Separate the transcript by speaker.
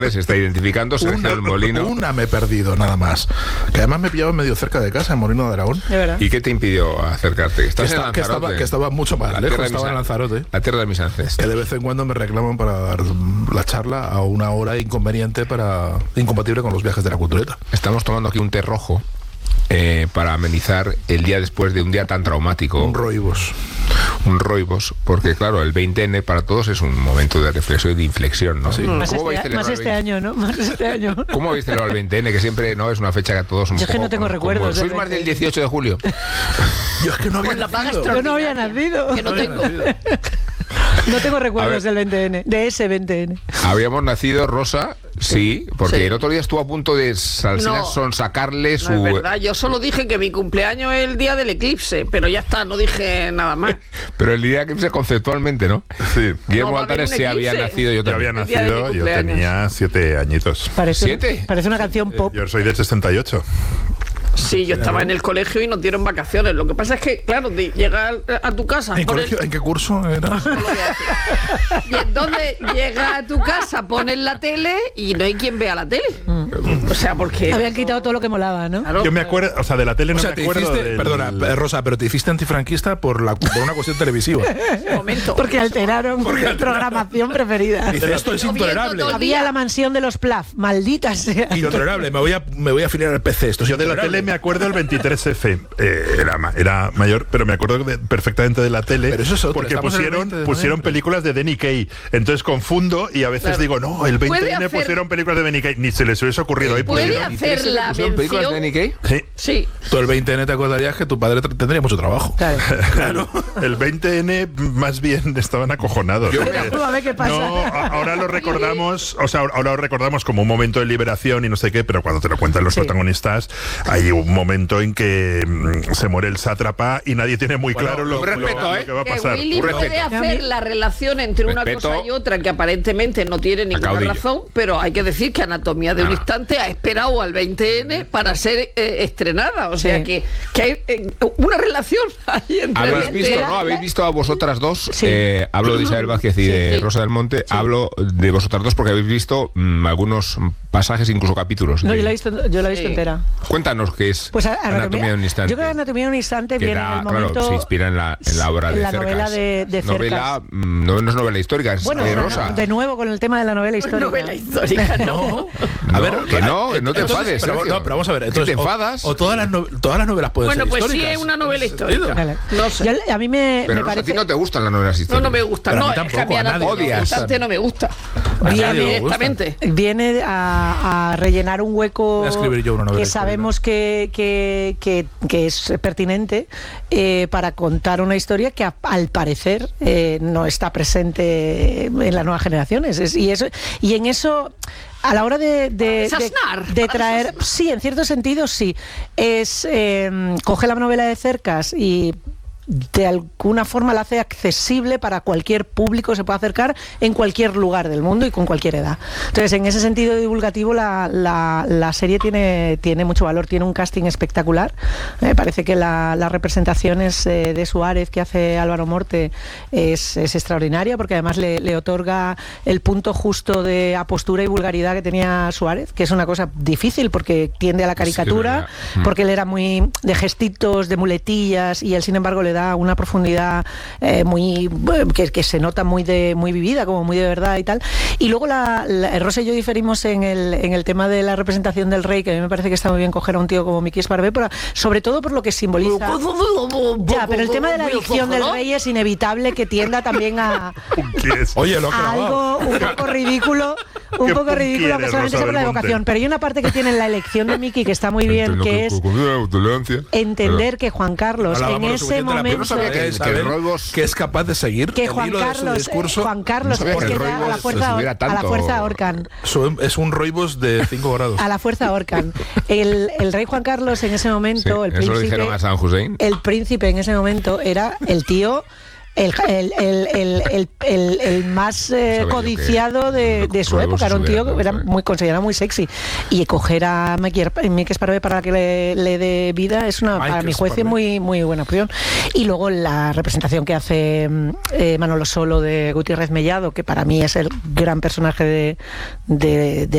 Speaker 1: Se está identificando Sergio del Molino.
Speaker 2: Una me he perdido, nada más. Que además me pillaba medio cerca de casa, en Molino de Aragón.
Speaker 3: De verdad.
Speaker 1: ¿Y qué te impidió acercarte? ¿Estás en Lanzarote?
Speaker 2: Que estaba mucho más lejos, estaba en Lanzarote.
Speaker 1: La tierra de mis ancestros.
Speaker 2: Que de vez en cuando me reclaman para dar la charla a una hora inconveniente incompatible con los viajes de la cultureta.
Speaker 1: Estamos tomando aquí un té rojo para amenizar el día después de un día tan traumático.
Speaker 2: Un
Speaker 1: roibos, porque claro, el 20N para todos es un momento de reflexión y de inflexión, ¿no?
Speaker 2: Sí.
Speaker 3: Más este año, ¿no? Más este año.
Speaker 1: ¿Cómo habéis celebrado el 20N? Que siempre no es una fecha que a todos un
Speaker 3: Yo es que
Speaker 1: poco,
Speaker 3: no tengo recuerdos.
Speaker 1: ¿Sois más del 18 de julio?
Speaker 2: Yo es que no había nacido.
Speaker 3: Yo no había nacido.
Speaker 4: Que no tengo.
Speaker 3: No tengo recuerdos del 20N, de ese 20N.
Speaker 1: Habíamos nacido, Rosa, sí, porque
Speaker 4: Sí.
Speaker 1: el otro día estuvo a punto de sonsacarle su...
Speaker 4: No es verdad, yo solo dije que mi cumpleaños es el día del eclipse, pero ya está, no dije nada más.
Speaker 1: Pero el día que conceptualmente, ¿no?
Speaker 5: Sí.
Speaker 1: Guillermo
Speaker 4: No, va a haber
Speaker 1: Altares
Speaker 4: un
Speaker 1: se había
Speaker 4: eclipse.
Speaker 1: nacido, yo
Speaker 5: Yo
Speaker 1: también.
Speaker 5: había
Speaker 4: El día de mi
Speaker 5: nacido, yo
Speaker 4: cumpleaños.
Speaker 5: tenía 7 añitos.
Speaker 1: ¿7?
Speaker 3: Parece una canción pop.
Speaker 5: Yo soy del 68.
Speaker 4: Sí, yo estaba en el colegio y nos dieron vacaciones. Lo que pasa es que, claro, llegar a tu casa...
Speaker 2: ¿En qué curso era?
Speaker 4: Y entonces llega a tu casa, pones la tele y no hay quien vea la tele. O sea, porque...
Speaker 3: Habían quitado todo lo que molaba, ¿no?
Speaker 4: Claro,
Speaker 5: Yo me acuerdo, o sea, de la tele no
Speaker 2: O sea,
Speaker 5: me
Speaker 2: te
Speaker 5: acuerdo.
Speaker 2: hiciste, perdona, Rosa, pero te hiciste antifranquista por una cuestión televisiva.
Speaker 4: un momento.
Speaker 3: Porque alteraron mi programación preferida.
Speaker 2: Dice, esto es intolerable.
Speaker 3: Había la mansión de los Plaf, maldita sea.
Speaker 2: Intolerable, me voy a afiliar al PC. Esto es
Speaker 5: Yo de la
Speaker 2: intolerable.
Speaker 5: tele me acuerdo del 23F. Era mayor, pero me acuerdo perfectamente de la tele.
Speaker 2: Pero eso es otro,
Speaker 5: porque
Speaker 2: estamos en el 20 de
Speaker 5: pusieron
Speaker 2: noviembre.
Speaker 5: películas de Danny Kaye. Entonces confundo y a veces
Speaker 4: Claro.
Speaker 5: digo, no, el
Speaker 4: Puede
Speaker 5: 20N
Speaker 4: hacer-
Speaker 5: pusieron películas de Danny Kaye. Ni se les hubiese ocurrido hoy.
Speaker 4: Puede
Speaker 5: pusieron.
Speaker 4: hacer la
Speaker 1: ¿Pusieron películas de
Speaker 4: mención...
Speaker 1: Danny Kaye?
Speaker 5: Sí.
Speaker 4: Sí.
Speaker 2: Tú el 20N te acordarías que tu padre tendría mucho trabajo.
Speaker 3: Claro.
Speaker 5: El 20N más bien estaban acojonados.
Speaker 3: Tú a ver qué pasa.
Speaker 5: No, ahora lo recordamos, o sea, ahora lo recordamos como un momento de liberación y no sé qué, pero cuando te lo cuentan los
Speaker 3: Sí.
Speaker 5: protagonistas, hay un momento en que se muere el sátrapa y nadie tiene muy claro lo que va a
Speaker 4: Que
Speaker 5: pasar.
Speaker 4: Willy
Speaker 1: Un
Speaker 4: puede
Speaker 1: respeto.
Speaker 4: hacer la relación entre una
Speaker 1: Respeto.
Speaker 4: cosa y otra que aparentemente no tiene ninguna
Speaker 1: Caudillo.
Speaker 4: razón, pero hay que decir que Anatomía de un Instante ha esperado al 20N para ser estrenada. O sea
Speaker 3: Sí.
Speaker 4: que hay una relación ahí entre
Speaker 1: ¿Habéis
Speaker 4: el
Speaker 1: visto,
Speaker 4: 20N.
Speaker 1: no? ¿Habéis visto a vosotras dos?
Speaker 3: Sí.
Speaker 1: Hablo de Isabel Vázquez y de
Speaker 4: Sí.
Speaker 1: Rosa del Monte. Hablo de vosotras dos porque habéis visto algunos pasajes, incluso capítulos.
Speaker 3: No,
Speaker 1: de-
Speaker 3: yo la he visto
Speaker 4: Sí.
Speaker 3: entera.
Speaker 1: Cuéntanos qué es
Speaker 3: Pues
Speaker 1: Anatomía de un Instante.
Speaker 3: Yo creo que Anatomía de un Instante
Speaker 1: que
Speaker 3: viene
Speaker 1: da,
Speaker 3: en el
Speaker 1: claro,
Speaker 3: momento...
Speaker 1: se inspira en la obra
Speaker 3: en
Speaker 1: de
Speaker 3: la
Speaker 1: Cercas.
Speaker 3: novela de Cercas.
Speaker 1: Novela, no es novela histórica, es
Speaker 3: Bueno,
Speaker 1: de Rosa.
Speaker 3: de nuevo con el tema de la novela histórica.
Speaker 4: Novela histórica, no.
Speaker 1: A ver, que no te
Speaker 2: Entonces,
Speaker 1: enfades,
Speaker 2: pero,
Speaker 1: Sergio.
Speaker 2: no, pero vamos a ver.
Speaker 1: ¿Que
Speaker 2: Entonces,
Speaker 1: te enfadas?
Speaker 2: O todas las novelas pueden
Speaker 4: Bueno,
Speaker 2: ser
Speaker 4: pues sí
Speaker 2: históricas.
Speaker 4: es una novela histórica.
Speaker 3: Vale.
Speaker 4: No sé.
Speaker 3: A mí me
Speaker 1: Pero Rosa, a
Speaker 3: parece...
Speaker 1: ti no te gustan las novelas
Speaker 4: No,
Speaker 1: históricas.
Speaker 4: no me gusta.
Speaker 2: Pero a
Speaker 4: No,
Speaker 2: mí
Speaker 4: es que a
Speaker 2: tampoco,
Speaker 4: mí
Speaker 2: a nadie
Speaker 4: Anatomía de un
Speaker 1: odias.
Speaker 4: Instante no me gusta.
Speaker 2: nadie le
Speaker 4: Directamente.
Speaker 3: Viene a rellenar un hueco
Speaker 2: Voy a escribir yo una novela
Speaker 3: que
Speaker 2: histórica.
Speaker 3: sabemos que es pertinente para contar una historia que al parecer no está presente en las nuevas generaciones. Y en eso... A la hora de traer, sí, en cierto sentido sí, es coge la novela de Cercas y de alguna forma la hace accesible para cualquier público, se puede acercar en cualquier lugar del mundo y con cualquier edad. Entonces, en ese sentido divulgativo, la serie tiene mucho valor, tiene un casting espectacular. Me parece que las representaciones de Suárez que hace Álvaro Morte es extraordinaria, porque además le otorga el punto justo de apostura y vulgaridad que tenía Suárez, que es una cosa difícil porque tiende a la caricatura, porque él era muy de gestitos, de muletillas, y él sin embargo le da una profundidad muy que se nota muy vivida, como muy de verdad y tal. Y luego Rosa y yo diferimos en el tema de la representación del rey, que a mí me parece que está muy bien coger a un tío como Miki Esparvé, sobre todo por lo que simboliza. Ya, pero el tema de la adicción del rey es inevitable que tienda también a
Speaker 2: Oye, lo
Speaker 3: a algo un poco ridículo,
Speaker 5: Qué punky
Speaker 3: que
Speaker 5: eres,
Speaker 3: solamente
Speaker 5: Rosa
Speaker 3: sea por
Speaker 5: del
Speaker 3: la
Speaker 5: Monte.
Speaker 3: evocación. Pero hay una parte que tiene en la elección de Miki que está muy bien, que es entender que Juan Carlos en ese momento...
Speaker 1: Yo no sabía que Roibos...
Speaker 2: que es capaz de seguir
Speaker 3: Que
Speaker 2: el
Speaker 3: Juan
Speaker 2: hilo de su
Speaker 3: Carlos,
Speaker 2: discurso.
Speaker 3: Juan Carlos,
Speaker 1: No sabía
Speaker 3: es
Speaker 1: que
Speaker 3: que
Speaker 1: el
Speaker 3: ya
Speaker 1: Roibos subiera
Speaker 3: a la
Speaker 1: tanto.
Speaker 3: fuerza ahorcan.
Speaker 2: Es un roibos de 5 grados.
Speaker 3: A la fuerza ahorcan. El rey Juan Carlos en ese momento,
Speaker 1: Sí, eso lo dijeron a San Hussein.
Speaker 3: el príncipe en ese momento era el tío... El más codiciado de su época. Era un tío que era considerado muy sexy. Y coger a Miki Esparvé para que le dé vida es para mi juicio muy buena opción. Y luego la representación que hace Manolo Solo de Gutiérrez Mellado, que para mí es el gran personaje de